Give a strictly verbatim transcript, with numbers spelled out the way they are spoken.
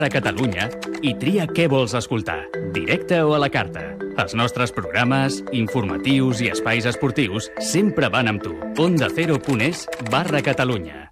a Catalunya i tria què vols escoltar, directe o a la carta. Els nostres programes, informatius i espais esportius sempre van amb tu. Onda Cero punt es barra Catalunya.